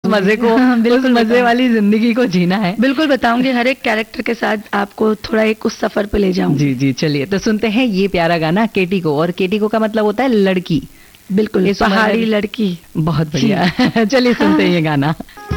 मजे को, उस मजे वाली जिंदगी को जीना है। बिल्कुल बताऊंगी, हर एक कैरेक्टर के साथ आपको थोड़ा एक उस सफर पे ले जाऊंगी। जी जी, चलिए तो सुनते हैं ये प्यारा गाना केटी को। और केटी को का मतलब होता है लड़की, बिल्कुल, पहाड़ी लड़की। बहुत बढ़िया। चलिए सुनते हैं ये गाना।